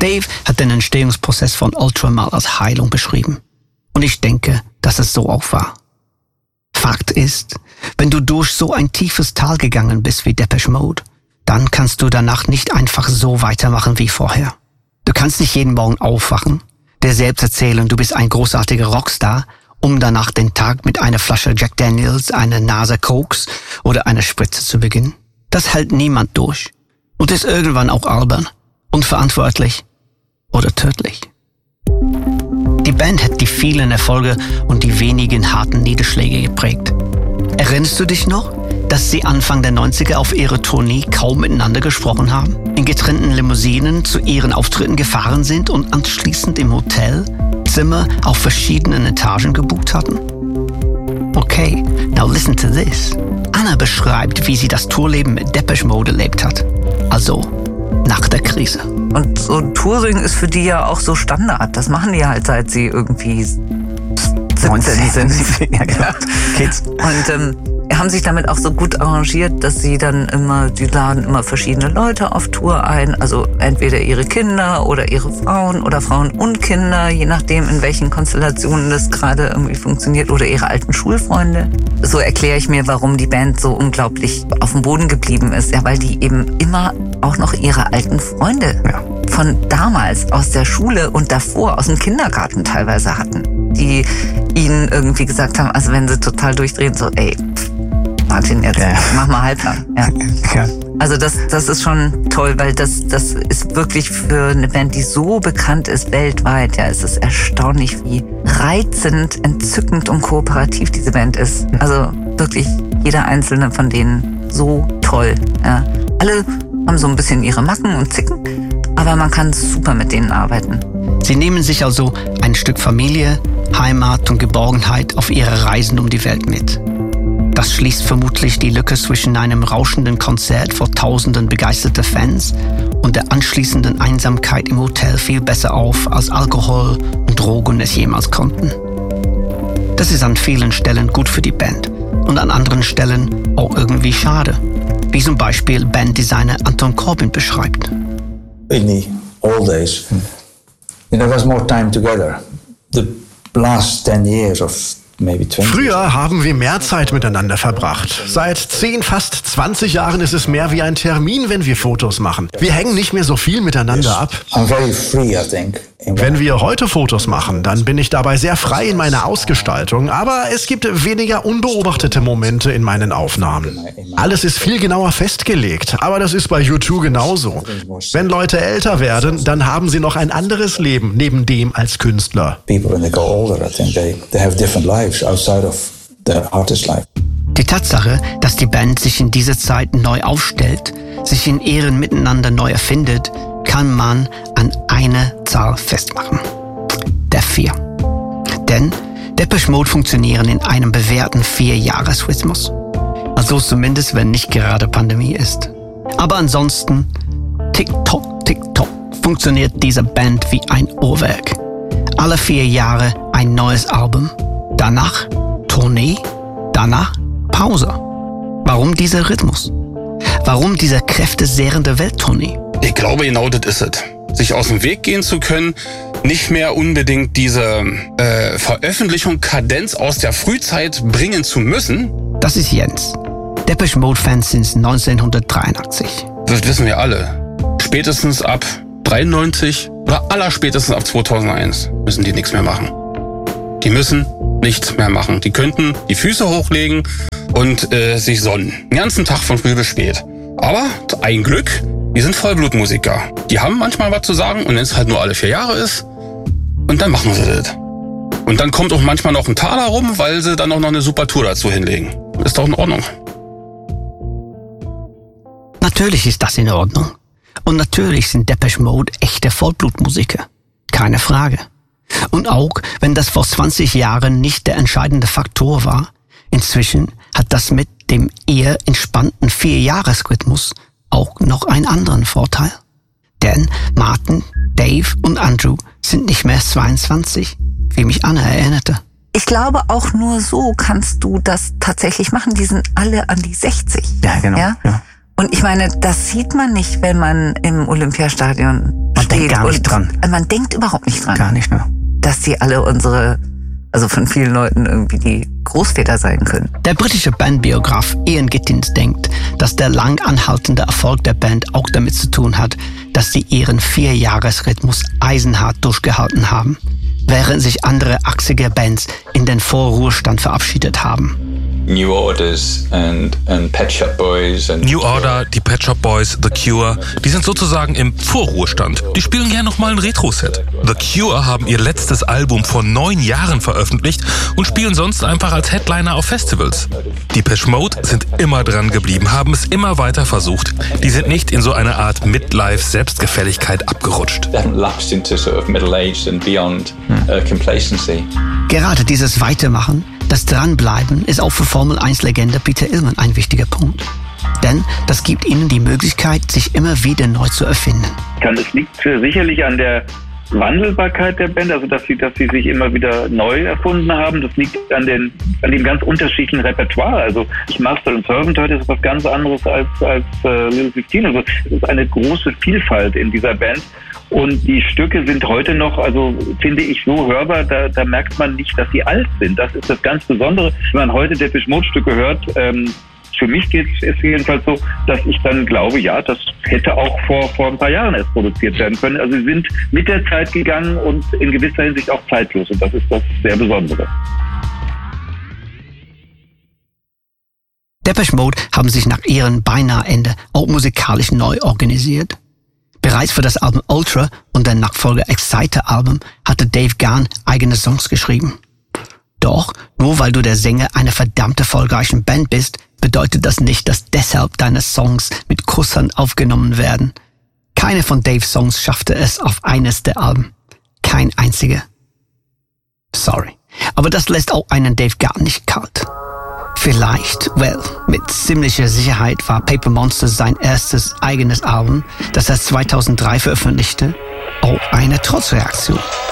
Dave hat den Entstehungsprozess von Ultra mal als Heilung beschrieben. Und ich denke, dass es so auch war. Fakt ist, wenn du durch so ein tiefes Tal gegangen bist wie Depeche Mode, dann kannst du danach nicht einfach so weitermachen wie vorher. Du kannst nicht jeden Morgen aufwachen, dir selbst erzählen, du bist ein großartiger Rockstar, um danach den Tag mit einer Flasche Jack Daniels, einer Nase Kokes oder einer Spritze zu beginnen. Das hält niemand durch und ist irgendwann auch albern, unverantwortlich oder tödlich. Die Band hat die vielen Erfolge und die wenigen harten Niederschläge geprägt. Erinnerst du dich noch, dass sie Anfang der 90er auf ihrer Tournee kaum miteinander gesprochen haben, in getrennten Limousinen zu ihren Auftritten gefahren sind und anschließend im Hotel Zimmer auf verschiedenen Etagen gebucht hatten? Okay, now listen to this. Anna beschreibt, wie sie das Tourleben mit Depeche Mode erlebt hat. Also nach der Krise. Und so Touring ist für die ja auch so Standard. Das machen die halt, seit sie irgendwie 17 sind. Ja, genau. Kids. Und haben sich damit auch so gut arrangiert, dass die laden immer verschiedene Leute auf Tour ein. Also entweder ihre Kinder oder ihre Frauen oder Frauen und Kinder, je nachdem, in welchen Konstellationen das gerade irgendwie funktioniert, oder ihre alten Schulfreunde. So erkläre ich mir, warum die Band so unglaublich auf dem Boden geblieben ist. Ja, weil die eben immer auch noch ihre alten Freunde von damals aus der Schule und davor aus dem Kindergarten teilweise hatten, die ihnen irgendwie gesagt haben, also wenn sie total durchdrehen, so ey, Martin, jetzt mach mal halblang. Ja. Ja. Also das ist schon toll, weil das ist wirklich für eine Band, die so bekannt ist weltweit, ja, es ist erstaunlich, wie reizend, entzückend und kooperativ diese Band ist. Also wirklich jeder einzelne von denen so toll. Ja. Alle haben so ein bisschen ihre Macken und Zicken, aber man kann super mit denen arbeiten. Sie nehmen sich also ein Stück Familie, Heimat und Geborgenheit auf ihre Reisen um die Welt mit. Das schließt vermutlich die Lücke zwischen einem rauschenden Konzert vor tausenden begeisterter Fans und der anschließenden Einsamkeit im Hotel viel besser auf, als Alkohol und Drogen es jemals konnten. Das ist an vielen Stellen gut für die Band und an anderen Stellen auch irgendwie schade, wie zum Beispiel Banddesigner Anton Corbijn beschreibt. In the old days, there was more time together. The last 10 years of maybe 20. Früher haben wir mehr Zeit miteinander verbracht. Seit 10, fast 20 Jahren ist es mehr wie ein Termin, wenn wir Fotos machen. Wir hängen nicht mehr so viel miteinander ab. I'm very free, I think. Wenn wir heute Fotos machen, dann bin ich dabei sehr frei in meiner Ausgestaltung, aber es gibt weniger unbeobachtete Momente in meinen Aufnahmen. Alles ist viel genauer festgelegt, aber das ist bei U2 genauso. Wenn Leute älter werden, dann haben sie noch ein anderes Leben neben dem als Künstler. People when they go older, I think they have different lives outside of their artist life. Die Tatsache, dass die Band sich in dieser Zeit neu aufstellt, sich in ihrem Miteinander neu erfindet, kann man an eine Zahl festmachen. Der 4. Denn Depeche Mode funktionieren in einem bewährten 4-Jahres-Rhythmus. Also zumindest, wenn nicht gerade Pandemie ist. Aber ansonsten, tick-tock, tick-tock, funktioniert diese Band wie ein Uhrwerk. Alle 4 Jahre ein neues Album. Danach Tournee, danach Pause. Warum dieser Rhythmus? Warum diese kräftezehrende Welttournee? Ich glaube, genau das ist es. Sich aus dem Weg gehen zu können, nicht mehr unbedingt diese Veröffentlichung, Kadenz aus der Frühzeit bringen zu müssen. Das ist Jens, Depeche Mode-Fan since 1983. Das wissen wir alle. Spätestens ab 93 oder allerspätestens ab 2001 müssen die nichts mehr machen. Die müssen nichts mehr machen. Die könnten die Füße hochlegen und sich sonnen. Den ganzen Tag von früh bis spät. Aber ein Glück, die sind Vollblutmusiker. Die haben manchmal was zu sagen und wenn es halt nur alle 4 Jahre ist, und dann machen sie das. Und dann kommt auch manchmal noch ein Taler rum, weil sie dann auch noch eine super Tour dazu hinlegen. Ist doch in Ordnung. Natürlich ist das in Ordnung. Und natürlich sind Depeche Mode echte Vollblutmusiker. Keine Frage. Und auch wenn das vor 20 Jahren nicht der entscheidende Faktor war, inzwischen hat das mit dem eher entspannten 4-Jahres-Rhythmus auch noch einen anderen Vorteil. Denn Martin, Dave und Andrew sind nicht mehr 22, wie mich Anna erinnerte. Ich glaube, auch nur so kannst du das tatsächlich machen. Die sind alle an die 60. Ja, genau. Ja? Ja. Und ich meine, das sieht man nicht, wenn man im Olympiastadion Man denkt gar nicht dran. Man denkt überhaupt nicht dran. Gar nicht, ne? Dass die alle also von vielen Leuten irgendwie die Großväter sein können. Der britische Bandbiograf Ian Gittins denkt, dass der lang anhaltende Erfolg der Band auch damit zu tun hat, dass sie ihren 4-Jahres-Rhythmus eisenhart durchgehalten haben, während sich andere achsige Bands in den Vorruhestand verabschiedet haben. New Orders and Pet Shop Boys. New Order, die Pet Shop Boys, The Cure, die sind sozusagen im Vorruhestand. Die spielen gerne nochmal ein Retro-Set. The Cure haben ihr letztes Album vor 9 Jahren veröffentlicht und spielen sonst einfach als Headliner auf Festivals. Die Depeche Mode sind immer dran geblieben, haben es immer weiter versucht. Die sind nicht in so eine Art Midlife-Selbstgefälligkeit abgerutscht. Lapsed into sort of middle age and beyond complacency. Gerade dieses Weitermachen, das Dranbleiben, ist auch für Formel-1-Legende Peter Illman ein wichtiger Punkt. Denn das gibt ihnen die Möglichkeit, sich immer wieder neu zu erfinden. Es liegt sicherlich an der Wandelbarkeit der Band, also dass sie sich immer wieder neu erfunden haben. Das liegt an dem ganz unterschiedlichen Repertoire. Also Master und Servant heute ist was ganz anderes als Little 16. Also es ist eine große Vielfalt in dieser Band. Und die Stücke sind heute noch, also finde ich, so hörbar, da merkt man nicht, dass sie alt sind. Das ist das ganz Besondere. Wenn man heute Depeche Mode Stücke hört, für mich ist es jedenfalls so, dass ich dann glaube, ja, das hätte auch vor ein paar Jahren erst produziert werden können. Also sie sind mit der Zeit gegangen und in gewisser Hinsicht auch zeitlos. Und das ist das sehr Besondere. Depeche Mode haben sich nach ihrem beinahe Ende auch musikalisch neu organisiert. Bereits für das Album Ultra und der Nachfolger Exciter-Album hatte Dave Gahan eigene Songs geschrieben. Doch, nur weil du der Sänger einer verdammt erfolgreichen Band bist, bedeutet das nicht, dass deshalb deine Songs mit Kusshand aufgenommen werden. Keine von Daves Songs schaffte es auf eines der Alben. Kein einziger. Sorry. Aber das lässt auch einen Dave Gahan nicht kalt. Vielleicht, mit ziemlicher Sicherheit war Paper Monsters sein erstes eigenes Album, das er 2003 veröffentlichte, auch eine Trotzreaktion.